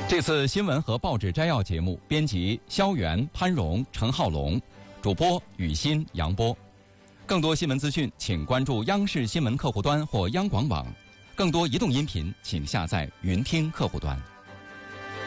这次新闻和报纸摘要节目，编辑肖元、潘荣、陈浩龙，主播雨欣、杨波。更多新闻资讯，请关注央视新闻客户端或央广网。更多移动音频，请下载云听客户端。